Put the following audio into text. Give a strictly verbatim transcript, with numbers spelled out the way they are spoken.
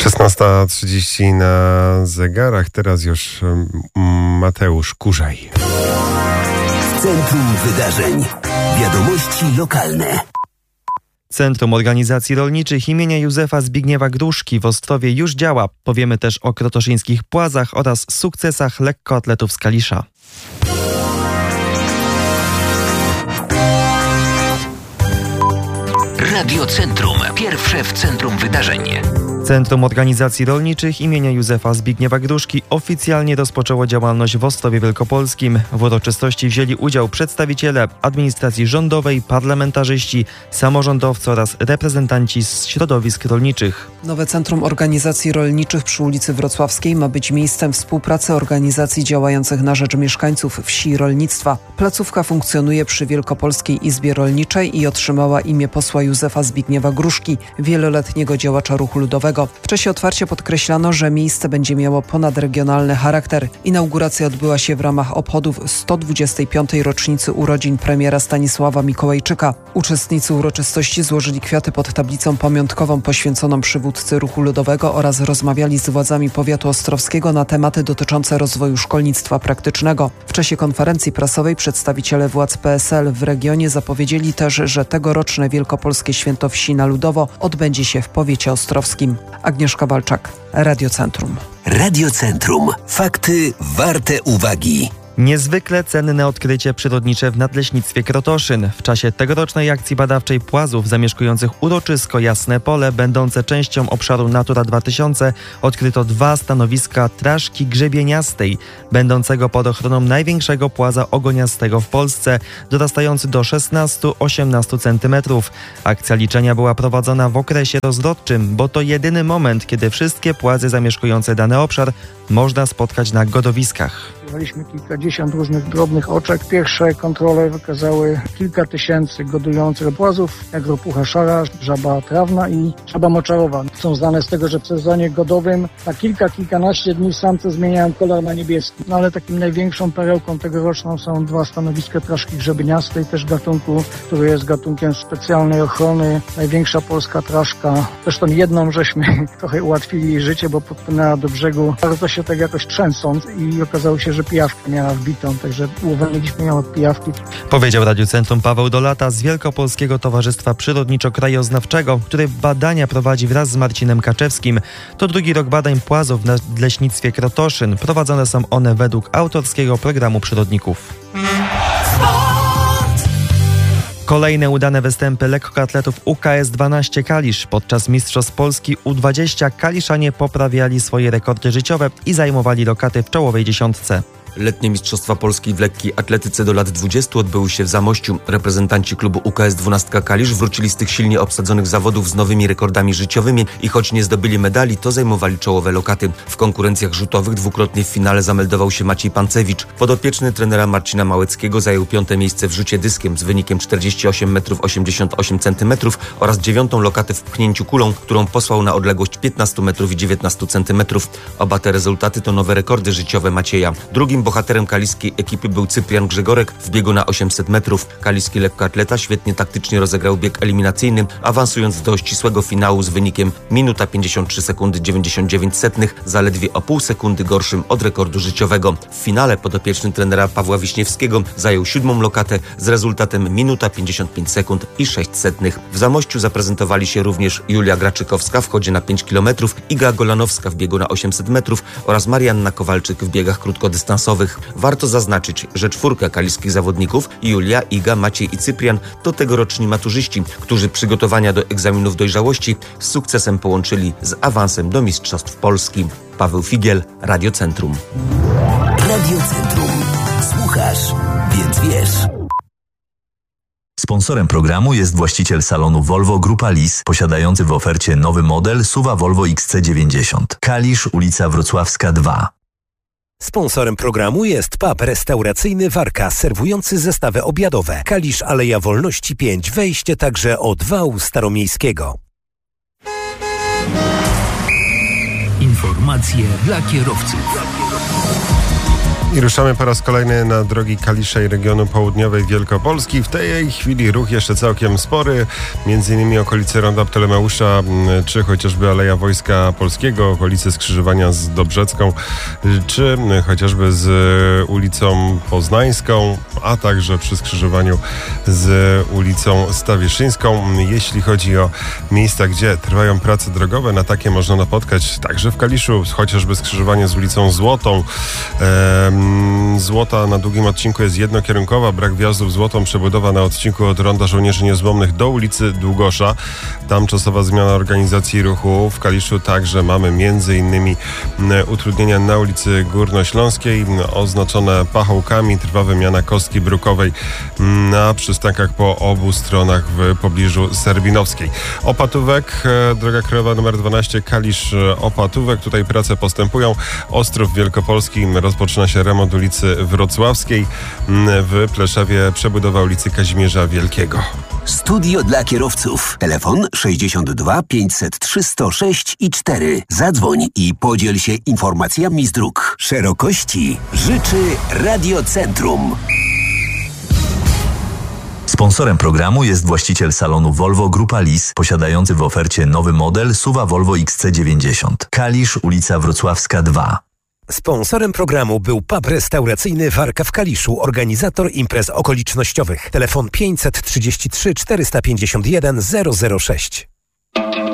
szesnasta trzydzieści na zegarach, teraz już Mateusz Kurzaj. W centrum wydarzeń. Wiadomości lokalne. Centrum Organizacji Rolniczych imienia Józefa Zbigniewa Gruszki w Ostrowie już działa. Powiemy też o krotoszyńskich płazach oraz sukcesach lekkoatletów z Kalisza. Radio Centrum. Pierwsze w centrum wydarzeń. Centrum Organizacji Rolniczych imienia Józefa Zbigniewa Gruszki oficjalnie rozpoczęło działalność w Ostrowie Wielkopolskim. W uroczystości wzięli udział przedstawiciele administracji rządowej, parlamentarzyści, samorządowcy oraz reprezentanci z środowisk rolniczych. Nowe Centrum Organizacji Rolniczych przy ulicy Wrocławskiej ma być miejscem współpracy organizacji działających na rzecz mieszkańców wsi i rolnictwa. Placówka funkcjonuje przy Wielkopolskiej Izbie Rolniczej i otrzymała imię posła Józefa Zbigniewa Gruszki, wieloletniego działacza ruchu ludowego. W czasie otwarcia podkreślano, że miejsce będzie miało ponadregionalny charakter. Inauguracja odbyła się w ramach obchodów sto dwudziestej piątej rocznicy urodzin premiera Stanisława Mikołajczyka. Uczestnicy uroczystości złożyli kwiaty pod tablicą pamiątkową poświęconą przywódcy ruchu ludowego oraz rozmawiali z władzami powiatu ostrowskiego na tematy dotyczące rozwoju szkolnictwa praktycznego. W czasie konferencji prasowej przedstawiciele władz P S L w regionie zapowiedzieli też, że tegoroczne Wielkopolskie Święto Wsi na Ludowo odbędzie się w powiecie ostrowskim. Agnieszka Walczak, Radio Centrum. Radio Centrum. Fakty warte uwagi. Niezwykle cenne odkrycie przyrodnicze w Nadleśnictwie Krotoszyn. W czasie tegorocznej akcji badawczej płazów zamieszkujących uroczysko Jasne Pole, będące częścią obszaru Natura dwa tysiące, odkryto dwa stanowiska traszki grzebieniastej, będącego pod ochroną największego płaza ogoniastego w Polsce, dorastający do szesnaście do osiemnastu centymetrów. Akcja liczenia była prowadzona w okresie rozrodczym, bo to jedyny moment, kiedy wszystkie płazy zamieszkujące dany obszar można spotkać na godowiskach. Mieliśmy kilkadziesiąt różnych drobnych oczek. Pierwsze kontrole wykazały kilka tysięcy godujących płazów, jak ropucha szara, żaba trawna i żaba moczarowa. Są znane z tego, że w sezonie godowym na kilka, kilkanaście dni samce zmieniają kolor na niebieski. No ale takim największą perełką tegoroczną są dwa stanowiska traszki grzebieniastej, też gatunku, który jest gatunkiem specjalnej ochrony. Największa polska traszka. Zresztą jedną żeśmy trochę ułatwili jej życie, bo podpłynęła do brzegu, bardzo się tak jakoś trzęsąc i okazało się, że pijawkę miała wbitą, także uwolniliśmy ją od pijawki. Powiedział Radiu Centrum Paweł Dolata z Wielkopolskiego Towarzystwa Przyrodniczo-Krajoznawczego, który badania prowadzi wraz z Marcinem Kaczewskim. To drugi rok badań płazów w Nadleśnictwie Krotoszyn. Prowadzone są one według autorskiego programu przyrodników. Kolejne udane występy lekkoatletów U K S dwanaście Kalisz. Podczas Mistrzostw Polski U dwadzieścia kaliszanie poprawiali swoje rekordy życiowe i zajmowali lokaty w czołowej dziesiątce. Letnie Mistrzostwa Polski w lekkiej atletyce do lat dwudziestu odbyły się w Zamościu. Reprezentanci klubu U K S dwanaście Kalisz wrócili z tych silnie obsadzonych zawodów z nowymi rekordami życiowymi i choć nie zdobyli medali, to zajmowali czołowe lokaty. W konkurencjach rzutowych dwukrotnie w finale zameldował się Maciej Pancewicz. Podopieczny trenera Marcina Małeckiego zajął piąte miejsce w rzucie dyskiem z wynikiem czterdzieści osiem metrów osiemdziesiąt osiem centymetrów oraz dziewiątą lokatę w pchnięciu kulą, którą posłał na odległość piętnaście metrów i dziewiętnaście centymetrów. Oba te rezultaty to nowe rekordy życiowe Macieja. Drugim bohaterem kaliskiej ekipy był Cyprian Grzegorek w biegu na osiemset metrów. Kaliski lekkoatleta świetnie taktycznie rozegrał bieg eliminacyjny, awansując do ścisłego finału z wynikiem minuta pięćdziesiąt trzy sekundy dziewięćdziesiąt dziewięć setnych, zaledwie o pół sekundy gorszym od rekordu życiowego. W finale podopieczny trenera Pawła Wiśniewskiego zajął siódmą lokatę z rezultatem minuta pięćdziesiąt pięć sekund i sześć setnych. W Zamościu zaprezentowali się również Julia Graczykowska w chodzie na pięć kilometrów, Iga Golanowska w biegu na osiemset metrów oraz Marianna Kowalczyk w biegach krótkodystansowych. Warto zaznaczyć, że czwórka kaliskich zawodników, Julia, Iga, Maciej i Cyprian, to tegoroczni maturzyści, którzy przygotowania do egzaminów dojrzałości z sukcesem połączyli z awansem do Mistrzostw Polski. Paweł Figiel, Radio Centrum. Radio Centrum. Słuchasz, więc wiesz. Sponsorem programu jest właściciel salonu Volvo Grupa Lis, posiadający w ofercie nowy model S U V-a Volvo X C dziewięćdziesiąt. Kalisz, ulica Wrocławska dwa. Sponsorem programu jest pub restauracyjny Warka, serwujący zestawy obiadowe. Kalisz, Aleja Wolności pięć, wejście także od wału staromiejskiego. Informacje dla kierowców. I ruszamy po raz kolejny na drogi Kalisza i regionu południowej Wielkopolski. W tej chwili ruch jeszcze całkiem spory, między innymi okolice Ronda Ptolemeusza, czy chociażby Aleja Wojska Polskiego, okolice skrzyżowania z Dobrzecką, czy chociażby z ulicą Poznańską, a także przy skrzyżowaniu z ulicą Stawiszyńską. Jeśli chodzi o miejsca, gdzie trwają prace drogowe, na takie można napotkać także w Kaliszu, chociażby skrzyżowanie z ulicą Złotą. Ehm, Złota na długim odcinku jest jednokierunkowa, brak wjazdów Złotą, przebudowa na odcinku od Ronda Żołnierzy Niezłomnych do ulicy Długosza. Tam czasowa zmiana organizacji ruchu. W Kaliszu także mamy między innymi utrudnienia na ulicy Górnośląskiej, oznaczone pachołkami, trwa wymiana kostki brukowej na przystankach po obu stronach w pobliżu Serbinowskiej. Opatówek, droga krajowa numer dwanaście, Kalisz-Opatówek. Tutaj prace postępują. Ostrów Wielkopolski, rozpoczyna się remont ulicy Wrocławskiej. W Pleszewie przebudowa ulicy Kazimierza Wielkiego. Studio dla kierowców. Telefon sześćdziesiąt dwa pięćset trzy sto sześć i cztery. Zadzwoń i podziel się informacjami z dróg. Szerokości życzy Radiocentrum. Sponsorem programu jest właściciel salonu Volvo Grupa Lis, posiadający w ofercie nowy model S U V-a Volvo X C dziewięćdziesiąt. Kalisz, ulica Wrocławska dwa. Sponsorem programu był pub restauracyjny Warka w Kaliszu, organizator imprez okolicznościowych. Telefon pięćset trzydzieści trzy czterysta pięćdziesiąt jeden zero zero sześć.